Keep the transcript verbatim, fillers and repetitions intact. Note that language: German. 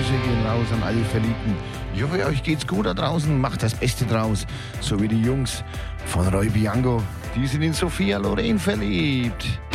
Grüße gehen raus an alle Verliebten. Ich hoffe, euch geht's gut da draußen. Macht das Beste draus. So wie die Jungs von Roy Bianco. Die sind in Sophia Loren verliebt.